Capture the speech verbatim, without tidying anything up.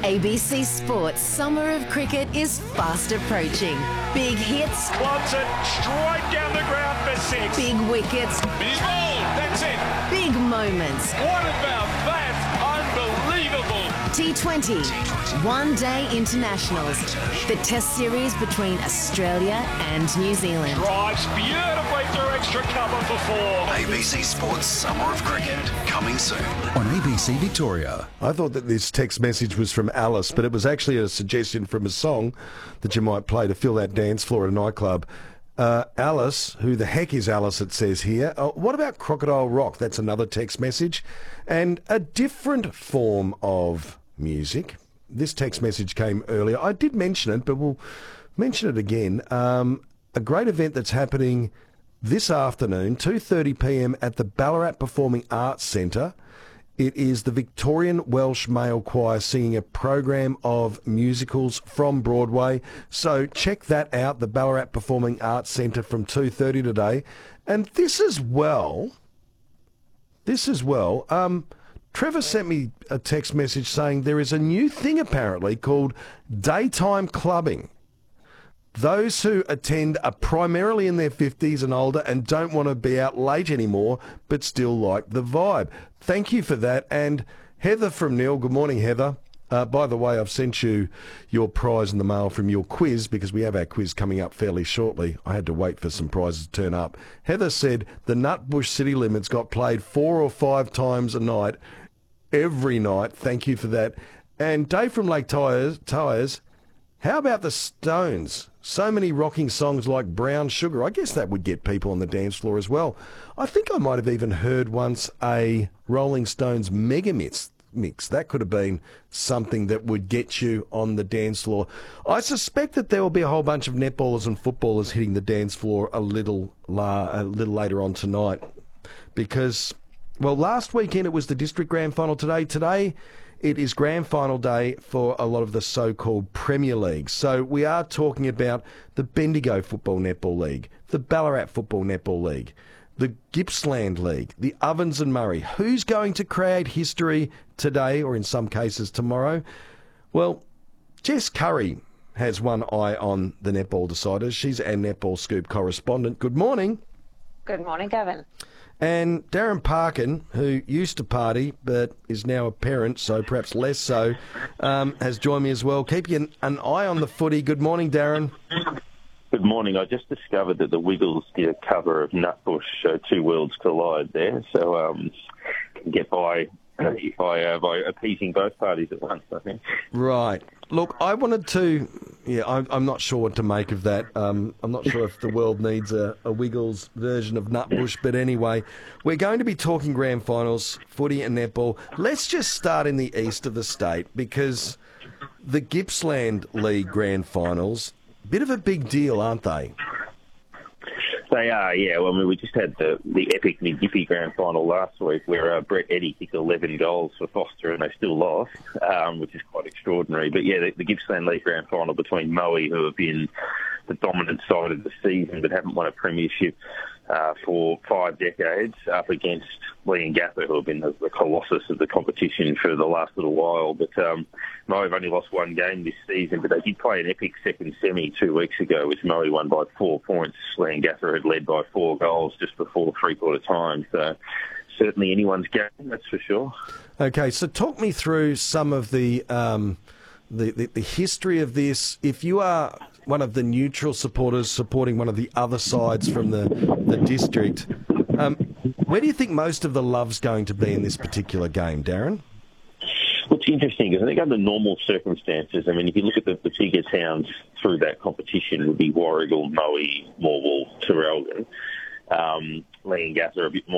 A B C Sports Summer of Cricket is fast approaching. Big hits. Clubs it straight down the ground for six. Big wickets. He's bowled. That's it. Big moments. What about that? Unbelievable. T twenty. One Day Internationals. The Test series between Australia and New Zealand. Drives beautifully through extra cover for four. A B C Sports Summer of Cricket, coming soon on A B C Victoria. I thought that this text message was from Alice, but it was actually a suggestion from a song that you might play to fill that dance floor at a nightclub. Uh, Alice, who the heck is Alice, it says here. Uh, what about Crocodile Rock? That's another text message. And a different form of music. This text message came earlier. I did mention it, but we'll mention it again. Um, a great event that's happening this afternoon, two thirty p m at the Ballarat Performing Arts Centre. It is the Victorian Welsh Male Choir singing a program of musicals from Broadway. So check that out, the Ballarat Performing Arts Centre from two thirty today. And this as well, this as well, um, Trevor sent me a text message saying there is a new thing apparently called daytime clubbing. Those who attend are primarily in their fifties and older and don't want to be out late anymore, but still like the vibe. Thank you for that. And Heather from Neil, good morning, Heather. Uh, by the way, I've sent you your prize in the mail from your quiz because we have our quiz coming up fairly shortly. I had to wait for some prizes to turn up. Heather said the Nutbush City Limits got played four or five times a night, every night. Thank you for that. And Dave from Lake Tyers, Tyers, how about the Stones? So many rocking songs like Brown Sugar. I guess that would get people on the dance floor as well. I think I might have even heard once a Rolling Stones mega mix. mix. That could have been something that would get you on the dance floor. I suspect that there will be a whole bunch of netballers and footballers hitting the dance floor a little, la- a little later on tonight because, well, last weekend it was the district grand final. Today, today it is grand final day for a lot of the so-called Premier League. So we are talking about the Bendigo Football Netball League, the Ballarat Football Netball League, the Gippsland League, the Ovens and Murray. Who's going to create history today, or in some cases tomorrow? Well, Jess Curry has one eye on the netball deciders. She's our Netball Scoop correspondent. Good morning. Good morning, Gavin. And Darren Parkin, who used to party but is now a parent, so perhaps less so, um, has joined me as well. Keeping an, an eye on the footy. Good morning, Darren. Good morning. I just discovered that the Wiggles did a cover of Nutbush, uh, Two Worlds Collide there, so um, can get by if I uh, by appeasing both parties at once, I think. Right. Look, I wanted to, yeah, I'm, I'm not sure what to make of that. Um, I'm not sure if the world needs a, a Wiggles version of Nutbush, but anyway, we're going to be talking grand finals, footy and netball. Let's just start in the east of the state because the Gippsland League grand finals, bit of a big deal, aren't they? They are, yeah. Well, I mean, we just had the, the epic Mid-Gippy grand final last week where uh, Brett Eddy kicked eleven goals for Foster and they still lost, um, which is quite extraordinary. But, yeah, the, the Gippsland League grand final between Moe, who have been the dominant side of the season but haven't won a premiership uh, for five decades, up against Lee and Gaffer, who have been the, the colossus of the competition for the last little while. But um, Moe have only lost one game this season, but they did play an epic second semi two weeks ago, which Moe won by four points. Lee and Gaffer had led by four goals just before three-quarter time. So certainly anyone's game, that's for sure. Okay, so talk me through some of the, um, the, the, the history of this. If you are one of the neutral supporters supporting one of the other sides from the, the district, um, where do you think most of the love's going to be in this particular game, Darren? What's interesting is I think under normal circumstances, I mean, if you look at the, the bigger towns through that competition, would be Warragul, Moe, Morwell, Terrelgan. Um, Lee and Gaffer are a bit more